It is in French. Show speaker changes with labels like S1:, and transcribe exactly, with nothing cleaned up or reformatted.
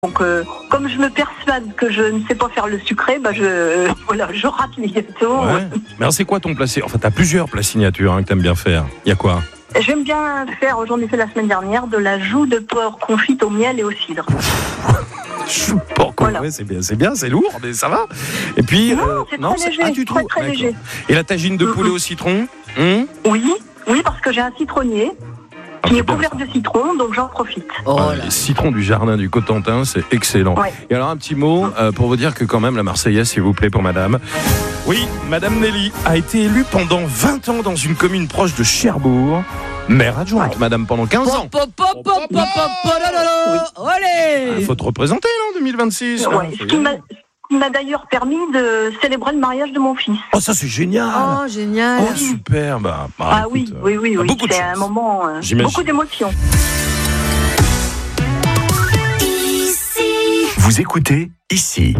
S1: Donc, euh, comme je me persuade que je ne sais pas faire le sucré, bah je, voilà, je rate les gâteaux.
S2: Ouais. Mais alors, c'est quoi ton plat signature? Enfin, t'as plusieurs plats signatures hein, que t'aimes bien faire. Il y a quoi?
S1: J'aime bien faire, j'en ai fait la semaine dernière, de la joue de porc confite au miel et au cidre.
S2: Joue de porc, voilà. Ouais, c'est bien, c'est bien, c'est lourd, mais ça va. Et puis,
S1: non,
S2: euh,
S1: c'est
S2: non,
S1: très
S2: c'est
S1: léger,
S2: ah, tu
S1: très,
S2: trouves
S1: très léger.
S2: Et la tagine de poulet mm-hmm. au citron hum
S1: Oui, oui, parce que j'ai un citronnier.
S2: Ah,
S1: qui est couvert de citron, donc j'en profite.
S2: Oh ah, les citrons du jardin du Cotentin, c'est excellent. Ouais. Et alors un petit mot euh, pour vous dire que quand même la Marseillaise, s'il vous plaît, pour madame. Oui, madame Nelly a été élue pendant vingt ans dans une commune proche de Cherbourg. Maire adjointe, ouais. madame, pendant quinze ans. Il faut te représenter là, en deux mille vingt-six.
S1: Ouais, hein, ce qui m'a... m'a d'ailleurs permis de célébrer le mariage de mon fils.
S2: Oh, ça c'est génial.
S3: Oh, génial.
S2: Oh, super. Bah, bah,
S1: ah
S2: écoute,
S1: oui, oui, oui, oui.
S2: Beaucoup
S1: c'est
S2: de
S1: un moment, euh, beaucoup d'émotions.
S4: Vous écoutez ici.